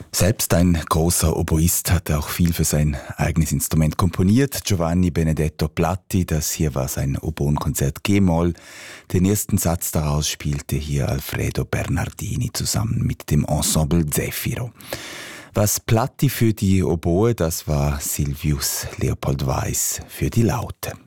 Selbst ein großer Oboist hat auch viel für sein eigenes Instrument komponiert. Giovanni Benedetto Platti, das hier war sein Oboenkonzert G-Moll. Den ersten Satz daraus spielte hier Alfredo Bernardini zusammen mit dem Ensemble Zefiro. Was Platti für die Oboe, das war Silvius Leopold Weiss für die Laute.